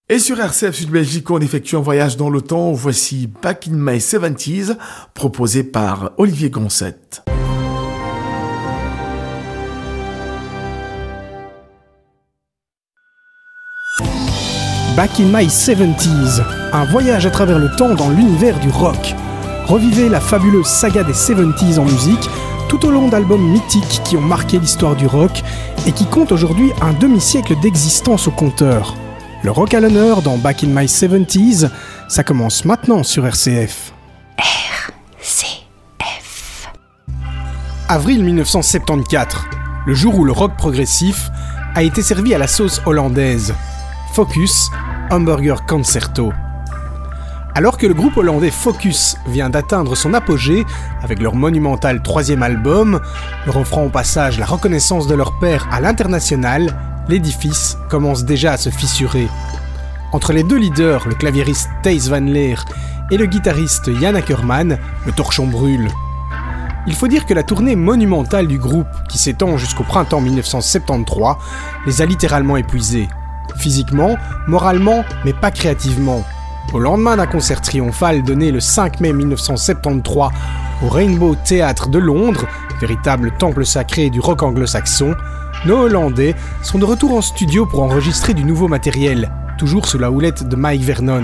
Et sur RCF Sud Belgique, on effectue un voyage dans le temps. Voici Back in My 70s, proposé par Olivier Goncette. Back in My 70s, un voyage à travers le temps dans l'univers du rock. Revivez la fabuleuse saga des 70s en musique, tout au long d'albums mythiques qui ont marqué l'histoire du rock et qui comptent aujourd'hui un demi-siècle d'existence au compteur. Le rock à l'honneur dans Back in My 70s, ça commence maintenant sur RCF. RCF. Avril 1974, le jour où le rock progressif a été servi à la sauce hollandaise. Focus, Hamburger Concerto. Alors que le groupe hollandais Focus vient d'atteindre son apogée avec leur monumental 3e album, leur offrant au passage la reconnaissance de leur père à l'international, l'édifice commence déjà à se fissurer. Entre les deux leaders, le claviériste Thijs van Leer et le guitariste Jan Akkerman, le torchon brûle. Il faut dire que la tournée monumentale du groupe, qui s'étend jusqu'au printemps 1973, les a littéralement épuisés. Physiquement, moralement, mais pas créativement. Au lendemain d'un concert triomphal donné le 5 mai 1973 au Rainbow Theatre de Londres, véritable temple sacré du rock anglo-saxon, nos Hollandais sont de retour en studio pour enregistrer du nouveau matériel, toujours sous la houlette de Mike Vernon.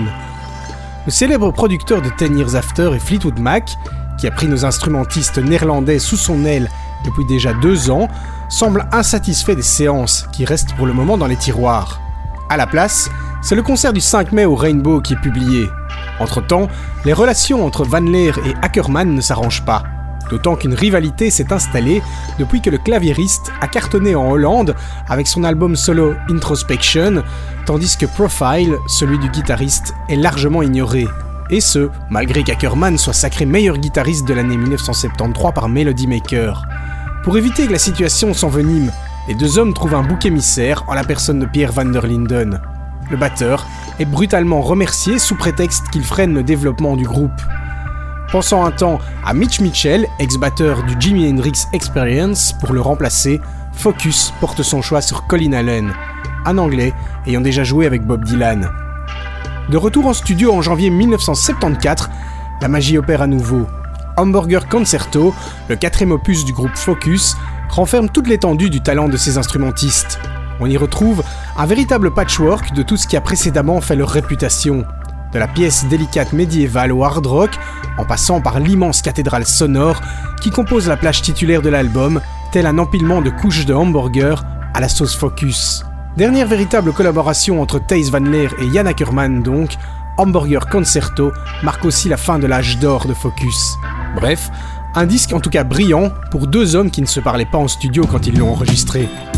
Le célèbre producteur de 10 Years After et Fleetwood Mac, qui a pris nos instrumentistes néerlandais sous son aile depuis déjà 2 ans, semble insatisfait des séances qui restent pour le moment dans les tiroirs. À la place, c'est le concert du 5 mai au Rainbow qui est publié. Entre-temps, les relations entre Van Leer et Akkerman ne s'arrangent pas. D'autant qu'une rivalité s'est installée depuis que le claviériste a cartonné en Hollande avec son album solo Introspection, tandis que Profile, celui du guitariste, est largement ignoré. Et ce, malgré qu'Akkerman soit sacré meilleur guitariste de l'année 1973 par Melody Maker. Pour éviter que la situation s'envenime, les deux hommes trouvent un bouc émissaire en la personne de Pierre van der Linden. Le batteur est brutalement remercié sous prétexte qu'il freine le développement du groupe. Pensant un temps à Mitch Mitchell, ex-batteur du Jimi Hendrix Experience, pour le remplacer, Focus porte son choix sur Colin Allen, un Anglais ayant déjà joué avec Bob Dylan. De retour en studio en janvier 1974, la magie opère à nouveau. Hamburger Concerto, le 4e opus du groupe Focus, renferme toute l'étendue du talent de ses instrumentistes. On y retrouve un véritable patchwork de tout ce qui a précédemment fait leur réputation. De la pièce délicate médiévale au hard rock, en passant par l'immense cathédrale sonore qui compose la plage titulaire de l'album, tel un empilement de couches de hamburger à la sauce Focus. Dernière véritable collaboration entre Thijs van Leer et Jan Akkerman donc, Hamburger Concerto marque aussi la fin de l'âge d'or de Focus. Bref, un disque en tout cas brillant pour 2 hommes qui ne se parlaient pas en studio quand ils l'ont enregistré.